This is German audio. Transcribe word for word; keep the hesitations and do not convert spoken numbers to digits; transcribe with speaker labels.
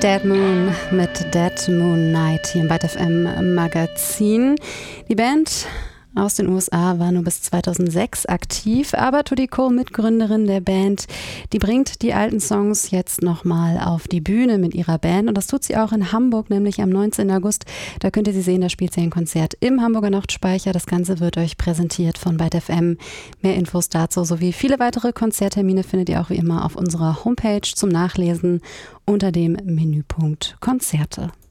Speaker 1: Dead Moon mit Dead Moon Night hier im Byte F M Magazin. Die Band aus den U S A war nur bis zweitausendsechs aktiv, aber Tutti Cole, Mitgründerin der Band, die bringt die alten Songs jetzt nochmal auf die Bühne mit ihrer Band und das tut sie auch in Hamburg, nämlich am neunzehnten August. Da könnt ihr sie sehen, da spielt sie ein Konzert im Hamburger Nachtspeicher. Das Ganze wird euch präsentiert von Byte F M. Mehr Infos dazu sowie viele weitere Konzerttermine findet ihr auch wie immer auf unserer Homepage zum Nachlesen unter dem Menüpunkt Konzerte.